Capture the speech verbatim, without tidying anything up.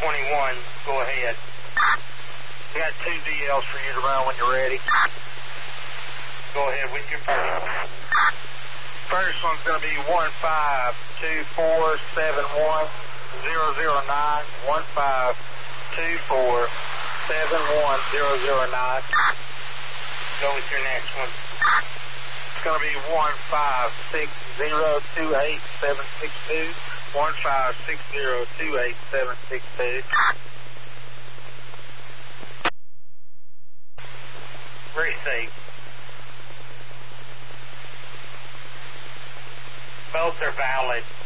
twenty-one, go ahead. We got two D Ls for you to run when you're ready. Go ahead with your first. First one's going to be one five two four seven one zero zero nine. one five two four seven one zero zero nine. Go with your next one. It's going to be one five six zero two eight seven six two. one five six zero two eight seven six two. Receive. Both are valid.